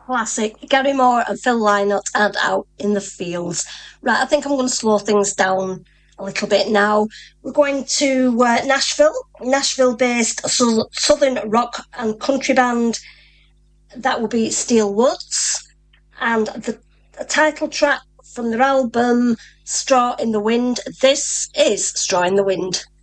Classic. Gary Moore and Phil Lynott and Out in the Fields. Right, I think I'm going to slow things down a little bit now. We're going to Nashville-based southern rock and country band. That will be Steel Woods. And the title track from their album Straw in the Wind. This is Straw in the Wind.